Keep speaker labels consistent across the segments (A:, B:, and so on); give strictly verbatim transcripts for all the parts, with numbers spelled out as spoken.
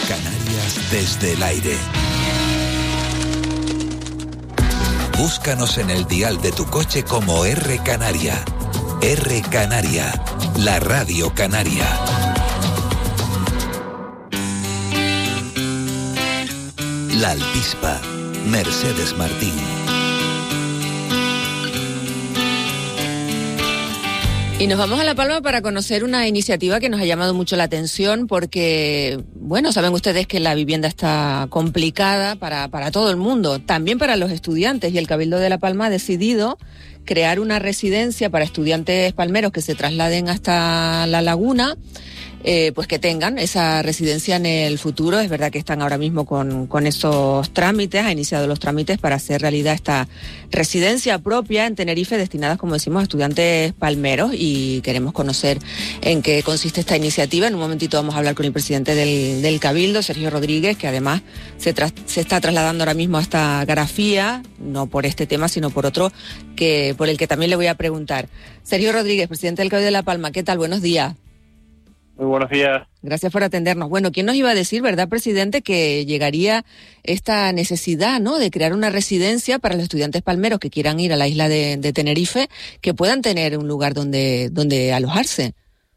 A: Canarias desde el aire. Búscanos en el dial de tu coche como R Canaria. R Canaria, la radio canaria. La Alpispa, Mercedes Martín.
B: Y nos vamos a La Palma para conocer una iniciativa que nos ha llamado mucho la atención porque, bueno, saben ustedes que la vivienda está complicada para, para todo el mundo, también para los estudiantes, y el Cabildo de La Palma ha decidido crear una residencia para estudiantes palmeros que se trasladen hasta La Laguna, eh, pues que tengan esa residencia en el futuro. Es verdad que están ahora mismo con, con esos trámites, ha iniciado los trámites para hacer realidad esta residencia propia en Tenerife, destinadas, como decimos, a estudiantes palmeros, y queremos conocer en qué consiste esta iniciativa. En un momentito vamos a hablar con el presidente del, del Cabildo, Sergio Rodríguez, que además se, tras, se está trasladando ahora mismo hasta Garafía, no por este tema, sino por otro, que por el que también le voy a preguntar. Sergio Rodríguez, presidente del Cabildo de La Palma, ¿qué tal? Buenos días.
C: Muy buenos días.
B: Gracias por atendernos. Bueno, ¿quién nos iba a decir, verdad, presidente, que llegaría esta necesidad, ¿no?, de crear una residencia para los estudiantes palmeros que quieran ir a la isla de, de Tenerife, que puedan tener un lugar donde, donde alojarse?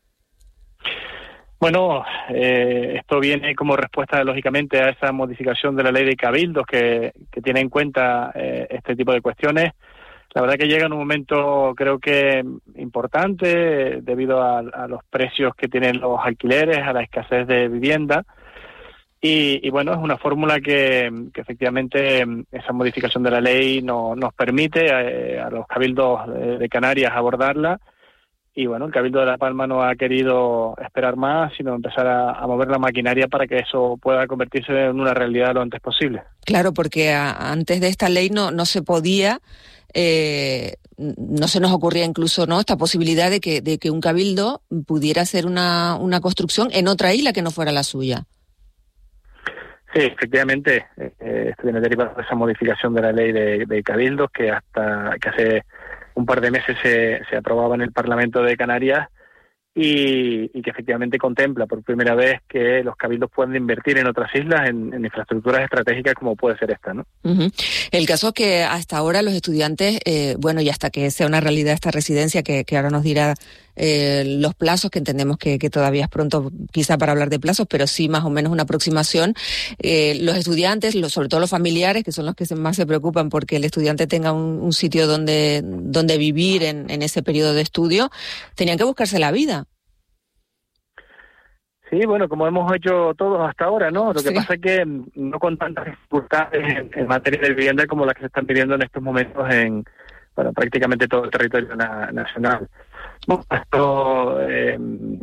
C: Bueno, eh, esto viene como respuesta, lógicamente, a esa modificación de la ley de cabildos que, que tiene en cuenta eh, este tipo de cuestiones. La verdad que llega en un momento, creo que importante, debido a, a los precios que tienen los alquileres, a la escasez de vivienda. Y, y bueno, es una fórmula que, que efectivamente esa modificación de la ley no, nos permite a, a los cabildos de, de Canarias abordarla. Y bueno, el Cabildo de La Palma no ha querido esperar más, sino empezar a, a mover la maquinaria para que eso pueda convertirse en una realidad lo antes posible.
B: Claro, porque a, antes de esta ley no, no se podía... Eh, no se nos ocurría incluso, ¿no?, esta posibilidad de que, de que un cabildo pudiera hacer una, una construcción en otra isla que no fuera la suya.
C: Sí, efectivamente, eh, esto viene derivado de esa modificación de la ley de, de cabildos que hasta que hace un par de meses se, se aprobaba en el Parlamento de Canarias y, y que efectivamente contempla por primera vez que los cabildos pueden invertir en otras islas en, en infraestructuras estratégicas como puede ser esta, ¿no?
B: Uh-huh. El caso es que hasta ahora los estudiantes, eh, bueno, y hasta que sea una realidad esta residencia, que, que ahora nos dirá eh, los plazos, que entendemos que, que todavía es pronto quizá para hablar de plazos, pero sí más o menos una aproximación. Eh, los estudiantes, los, sobre todo los familiares, que son los que más se preocupan porque el estudiante tenga un, un sitio donde, donde vivir en, en ese periodo de estudio, tenían que buscarse la vida.
C: Sí, bueno, como hemos hecho todos hasta ahora, ¿no? Lo que
B: sí.
C: pasa es que no con tantas dificultades en, en materia de vivienda como las que se están pidiendo en estos momentos en, bueno, prácticamente todo el territorio na- nacional. Bueno, esto, eh,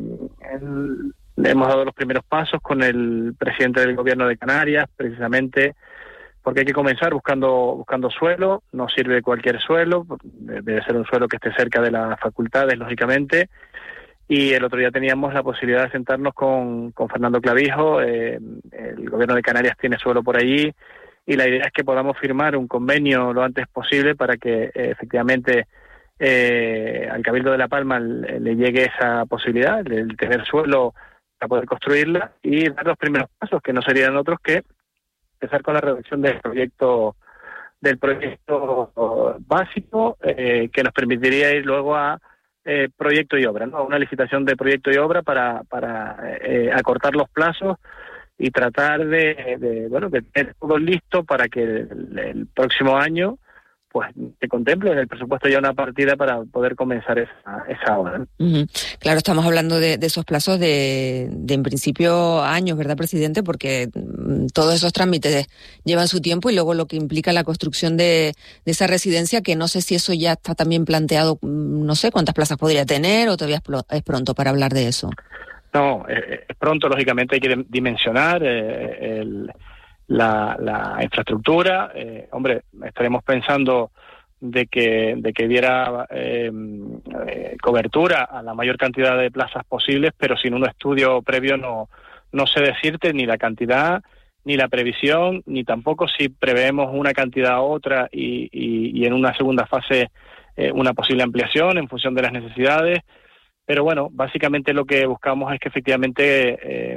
C: el, le hemos dado los primeros pasos con el presidente del Gobierno de Canarias, precisamente porque hay que comenzar buscando buscando suelo. No sirve cualquier suelo, debe ser un suelo que esté cerca de las facultades, lógicamente. Y el otro día teníamos la posibilidad de sentarnos con, con Fernando Clavijo. Eh, el Gobierno de Canarias tiene suelo por allí y la idea es que podamos firmar un convenio lo antes posible para que eh, efectivamente eh, al Cabildo de La Palma le, le llegue esa posibilidad de tener suelo para poder construirla y dar los primeros pasos, que no serían otros que empezar con la redacción del proyecto del proyecto básico eh, que nos permitiría ir luego a Eh, proyecto y obra, ¿no? Una licitación de proyecto y obra para para eh, acortar los plazos y tratar de, de bueno, de tener todo listo para que el, el próximo año pues se contemple en el presupuesto ya una partida para poder comenzar esa, esa obra, ¿no?
B: Uh-huh. Claro, estamos hablando de, de esos plazos de, de, en principio, años, ¿verdad, presidente? Porque mm, todos esos trámites llevan su tiempo y luego lo que implica la construcción de, de esa residencia, que no sé si eso ya está también planteado, no sé cuántas plazas podría tener o todavía es pronto para hablar de eso.
C: No, eh, es pronto, lógicamente hay que dimensionar eh, el... La, la infraestructura. Eh, hombre, estaremos pensando de que de que diera eh, eh, cobertura a la mayor cantidad de plazas posibles, pero sin un estudio previo no no sé decirte ni la cantidad, ni la previsión, ni tampoco si preveemos una cantidad u otra y, y, y en una segunda fase eh, una posible ampliación en función de las necesidades. Pero bueno, básicamente lo que buscamos es que efectivamente eh,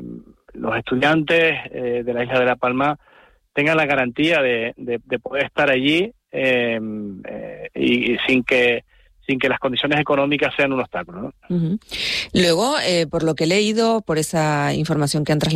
C: los estudiantes eh, de la isla de La Palma tengan la garantía de, de, de poder estar allí eh, eh, y, y sin que sin que las condiciones económicas sean un obstáculo, ¿no?
B: Uh-huh. Luego, eh, por lo que he leído, por esa información que han trasladado